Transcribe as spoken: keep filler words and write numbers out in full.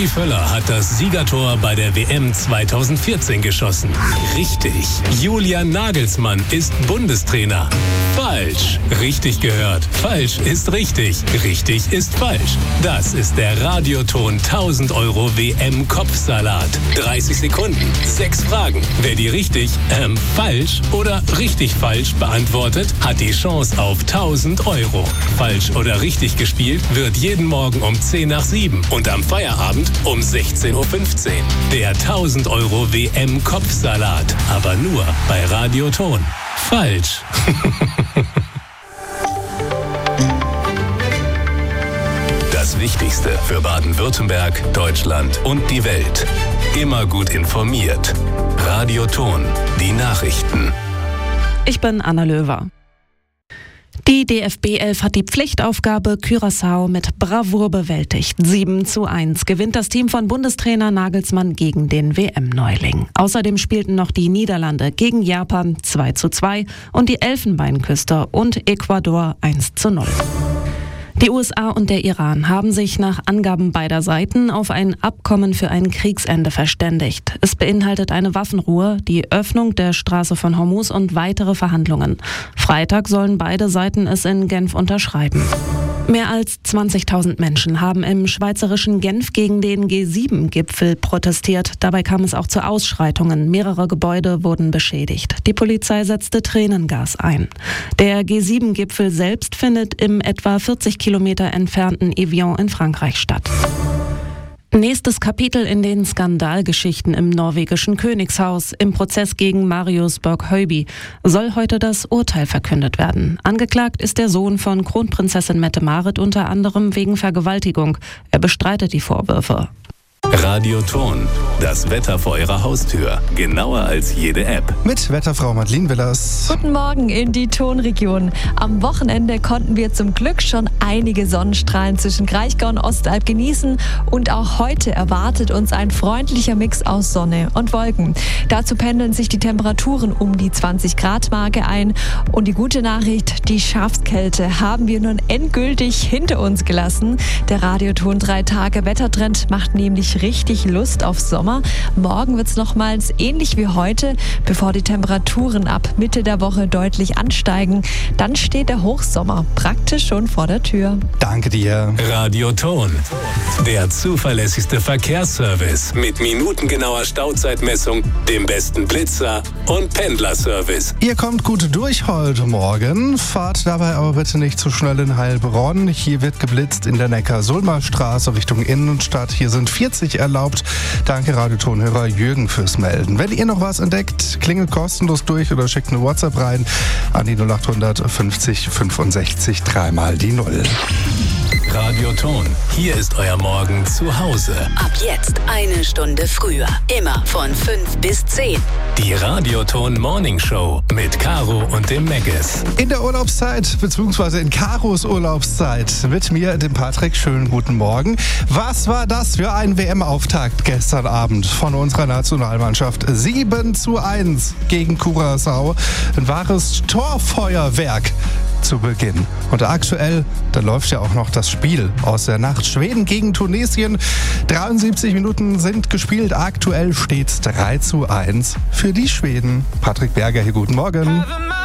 Rudi Völler hat das Siegertor bei der W M zweitausendvierzehn geschossen. Richtig. Julian Nagelsmann ist Bundestrainer. Falsch. Richtig gehört. Falsch ist richtig. Richtig ist falsch. Das ist der Radioton tausend Euro W M-Kopfsalat. dreißig Sekunden, sechs Fragen. Wer die richtig, ähm, falsch oder richtig falsch beantwortet, hat die Chance auf tausend Euro. Falsch oder richtig gespielt wird jeden Morgen um zehn nach sieben und am Feierabend um sechzehn Uhr fünfzehn. Der tausend Euro W M-Kopfsalat. Aber nur bei Radioton. Falsch. Das Wichtigste für Baden-Württemberg, Deutschland und die Welt. Immer gut informiert. Radioton. Die Nachrichten. Ich bin Anna Löwer. Die D F B elf hat die Pflichtaufgabe Curaçao mit Bravour bewältigt. sieben zu eins gewinnt das Team von Bundestrainer Nagelsmann gegen den W M-Neuling. Außerdem spielten noch die Niederlande gegen Japan zwei zu zwei und die Elfenbeinküste und Ecuador eins zu null. Die U S A und der Iran haben sich nach Angaben beider Seiten auf ein Abkommen für ein Kriegsende verständigt. Es beinhaltet eine Waffenruhe, die Öffnung der Straße von Hormuz und weitere Verhandlungen. Freitag sollen beide Seiten es in Genf unterschreiben. Mehr als zwanzigtausend Menschen haben im schweizerischen Genf gegen den G sieben Gipfel protestiert. Dabei kam es auch zu Ausschreitungen. Mehrere Gebäude wurden beschädigt. Die Polizei setzte Tränengas ein. Der G sieben Gipfel selbst findet im etwa vierzig Kilometer entfernten Evian in Frankreich statt. Nächstes Kapitel in den Skandalgeschichten im norwegischen Königshaus. Im Prozess gegen Marius Borg-Høiby soll heute das Urteil verkündet werden. Angeklagt ist der Sohn von Kronprinzessin Mette-Marit unter anderem wegen Vergewaltigung. Er bestreitet die Vorwürfe. Radioton. Das Wetter vor Ihrer Haustür. Genauer als jede App. Mit Wetterfrau Madeleine Willers. Guten Morgen in die Tonregion. Am Wochenende konnten wir zum Glück schon einige Sonnenstrahlen zwischen Kraichgau und Ostalb genießen. Und auch heute erwartet uns ein freundlicher Mix aus Sonne und Wolken. Dazu pendeln sich die Temperaturen um die zwanzig Grad Marke ein. Und die gute Nachricht, die Schafskälte haben wir nun endgültig hinter uns gelassen. Der Radioton drei Tage Wettertrend macht nämlich richtig Lust auf Sommer. Morgen wird es nochmals ähnlich wie heute, bevor die Temperaturen ab Mitte der Woche deutlich ansteigen. Dann steht der Hochsommer praktisch schon vor der Tür. Danke dir. Radioton. Der zuverlässigste Verkehrsservice mit minutengenauer Stauzeitmessung, dem besten Blitzer und Pendlerservice. Ihr kommt gut durch heute Morgen. Fahrt dabei aber bitte nicht zu schnell in Heilbronn. Hier wird geblitzt in der Neckar-Sulmer-Straße Richtung Innenstadt. Hier sind vierzig erlaubt. Danke Radiotonhörer Jürgen fürs Melden. Wenn ihr noch was entdeckt, klingelt kostenlos durch oder schickt eine WhatsApp rein an die null acht hundert fünfzig fünfundsechzig dreimal die Null. Radioton. Hier ist euer Morgen zu Hause. Ab jetzt eine Stunde früher. Immer von fünf bis zehn. Die Radioton Morning Show mit Caro und dem Megges. In der Urlaubszeit, beziehungsweise in Caros Urlaubszeit, mit mir, dem Patrick. Schönen guten Morgen. Was war das für ein W M-Auftakt gestern Abend von unserer Nationalmannschaft? sieben zu eins gegen Curaçao. Ein wahres Torfeuerwerk zu Beginn. Und aktuell, da läuft ja auch noch das Spiel aus der Nacht. Schweden gegen Tunesien. dreiundsiebzig Minuten sind gespielt. Aktuell steht es drei zu eins für die Schweden. Patrick Berger hier, guten Morgen.